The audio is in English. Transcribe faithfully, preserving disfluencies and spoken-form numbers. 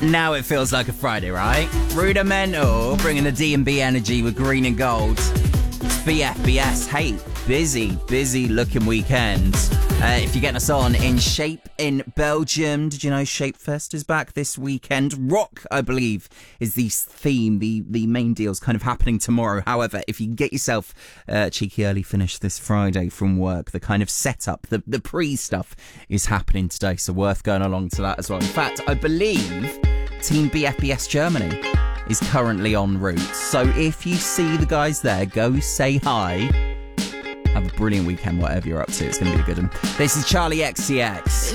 Now it feels like a Friday, right? Rudimental, bringing the D and B energy with green and gold. It's B F B S. Hey, busy, busy looking weekend. Uh, if you're getting us on in Shape in Belgium, did you know Shape Fest is back this weekend? Rock, I believe, is the theme. The, the main deal's kind of happening tomorrow. However, if you can get yourself a cheeky early finish this Friday from work, the kind of setup, the, the pre-stuff is happening today, so worth going along to that as well. In fact, I believe Team B F B S Germany is currently en route. So if you see the guys there, go say hi. Have a brilliant weekend, whatever you're up to. It's going to be a good one. This is Charlie X C X.